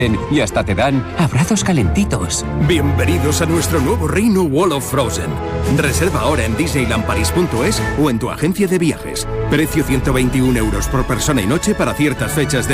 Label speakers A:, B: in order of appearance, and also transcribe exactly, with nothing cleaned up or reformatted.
A: y hasta te dan abrazos calentitos.
B: Bienvenidos a nuestro nuevo reino Wall of Frozen. Reserva ahora en disneyland paris punto es o en tu agencia de viajes. Precio ciento veintiún euros por persona y noche para ciertas fechas de